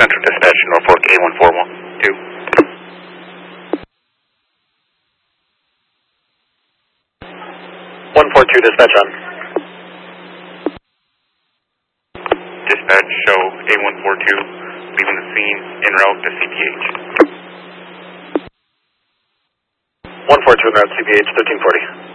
Central Dispatch, Norfolk A1412. 142 dispatch on. Dispatch, show A142 leaving the scene en route to CPH. 142 en route to CPH, 1340.